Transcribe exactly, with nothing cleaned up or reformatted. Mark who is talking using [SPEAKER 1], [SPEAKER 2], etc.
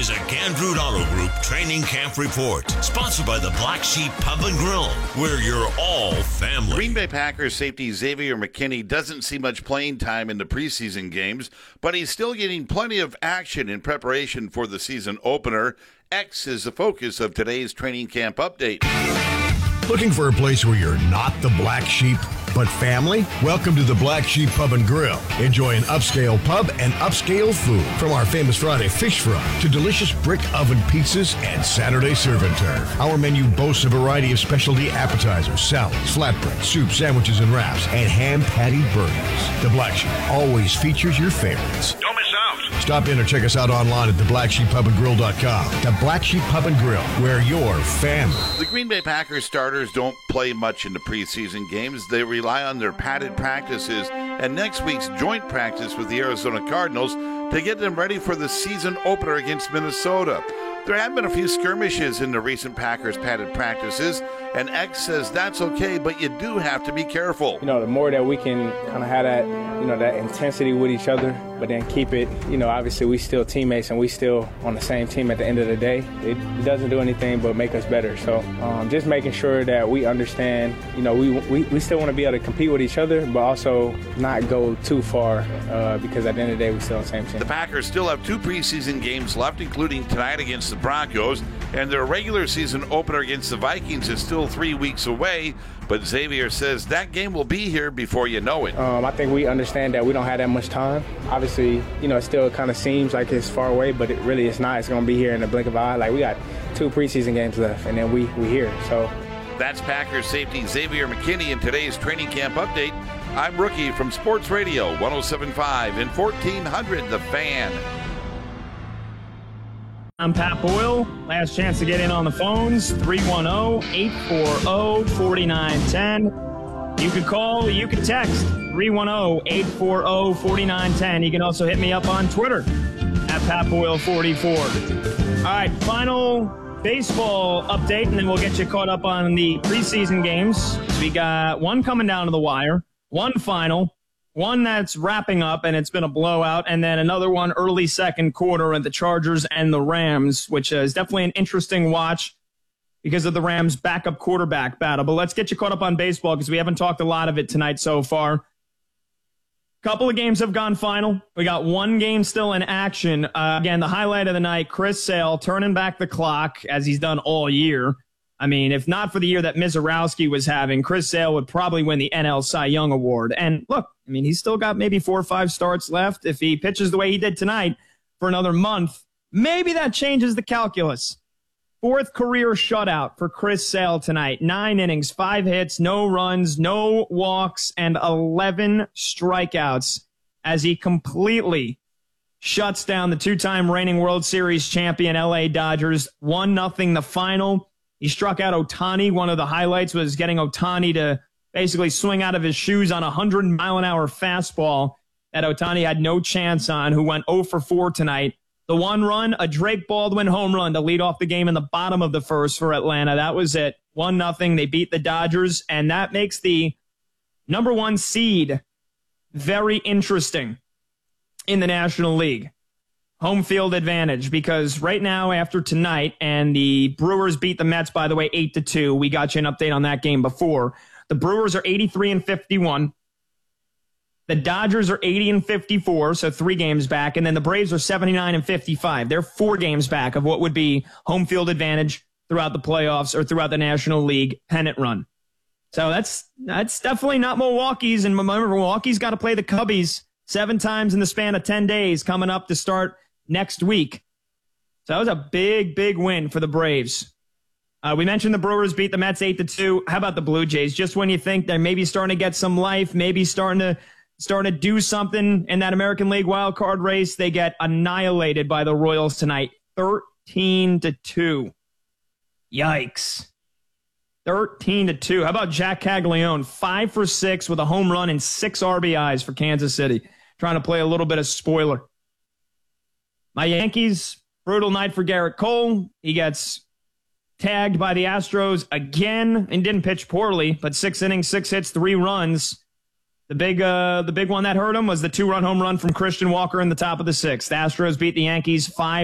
[SPEAKER 1] is a Gandrud Auto Group Training Camp Report, sponsored by the Black Sheep Pub and Grill, where you're all family.
[SPEAKER 2] Green Bay Packers safety Xavier McKinney doesn't see much playing time in the preseason games, but he's still getting plenty of action in preparation for the season opener. X is the focus of today's training camp update.
[SPEAKER 3] Looking for a place where you're not the black sheep, but family? Welcome to the Black Sheep Pub and Grill. Enjoy an upscale pub and upscale food. From our famous Friday fish fry to delicious brick oven pizzas and Saturday serve and turf. Our menu boasts a variety of specialty appetizers, salads, flatbread, soup, sandwiches, and wraps, and ham patty burgers. The Black Sheep always features your favorites.
[SPEAKER 1] Don't miss out.
[SPEAKER 3] Stop in or check us out online at the black sheep pub and grill dot com. The Black Sheep Pub and Grill, where you're family.
[SPEAKER 2] The Green Bay Packers starters don't play much in the preseason games. They rely on their padded practices and next week's joint practice with the Arizona Cardinals to get them ready for the season opener against Minnesota. There have been a few skirmishes in the recent Packers padded practices, and X says that's okay, but you do have to be careful.
[SPEAKER 4] You know, the more that we can kind of have that, you know, that intensity with each other, but then keep it, you know, obviously we still teammates and we still on the same team at the end of the day. It, it doesn't do anything but make us better. So um, just making sure that we understand, you know, we, we, we still want to be able to compete with each other, but also not go too far uh, because at the end of the day, we still on the same team.
[SPEAKER 2] The Packers still have two preseason games left, including tonight against the Broncos, and their regular season opener against the Vikings is still three weeks away, but Xavier says that game will be here before you know it.
[SPEAKER 4] Um, I think we understand that we don't have that much time. Obviously, you know, it still kind of seems like it's far away, but it really is not. It's going to be here in the blink of an eye. Like, we got two preseason games left, and then we we here. So
[SPEAKER 2] that's Packers safety Xavier McKinney in today's training camp update. I'm Rookie from Sports Radio one oh seven point five and fourteen hundred The Fan.
[SPEAKER 5] I'm Pat Boyle. Last chance to get in on the phones, three one zero, eight four zero, four nine one zero. You can call, you can text, three one zero, eight four zero, four nine one zero. You can also hit me up on Twitter, at Pat Boyle forty-four. All right, final baseball update, and then we'll get you caught up on the preseason games. We got one coming down to the wire, one final, one that's wrapping up, and it's been a blowout, and then another one early second quarter at the Chargers and the Rams, which is definitely an interesting watch because of the Rams' backup quarterback battle. But let's get you caught up on baseball because we haven't talked a lot of it tonight so far. A couple of games have gone final. We got one game still in action. Uh, again, the highlight of the night, Chris Sale turning back the clock as he's done all year. I mean, if not for the year that Mizorowski was having, Chris Sale would probably win the N L Cy Young Award. And look, I mean, he's still got maybe four or five starts left. If he pitches the way he did tonight for another month, maybe that changes the calculus. Fourth career shutout for Chris Sale tonight. Nine innings, five hits, no runs, no walks, and eleven strikeouts as he completely shuts down the two-time reigning World Series champion L A Dodgers. one nothing the final. He struck out Ohtani. One of the highlights was getting Ohtani to basically swing out of his shoes on a hundred mile an hour fastball that Ohtani had no chance on, who went oh for four tonight. The one run, a Drake Baldwin home run to lead off the game in the bottom of the first for Atlanta. That was it. one nothing. They beat the Dodgers, and that makes the number one seed very interesting in the National League. Home field advantage, because right now after tonight, and the Brewers beat the Mets, by the way, eight to two. We got you an update on that game before. The Brewers are eighty-three and fifty-one. The Dodgers are eighty and fifty-four, so three games back. And then the Braves are seventy-nine and fifty-five. They're four games back of what would be home field advantage throughout the playoffs or throughout the National League pennant run. So that's that's definitely not Milwaukee's. And remember, Milwaukee's got to play the Cubbies seven times in the span of ten days coming up to start next week. So that was a big, big win for the Braves. Uh, we mentioned the Brewers beat the Mets eight to two. How about the Blue Jays? Just when you think they're maybe starting to get some life, maybe starting to starting to do something in that American League wild card race, they get annihilated by the Royals tonight, thirteen to two. Yikes. thirteen to two. How about Jack Caglione? Five for six with a home run and six R B Is for Kansas City. Trying to play a little bit of spoiler. My Yankees, brutal night for Garrett Cole. He gets tagged by the Astros again and didn't pitch poorly, but six innings, six hits, three runs. The big uh, the big one that hurt him was the two-run home run from Christian Walker in the top of the sixth. The Astros beat the Yankees five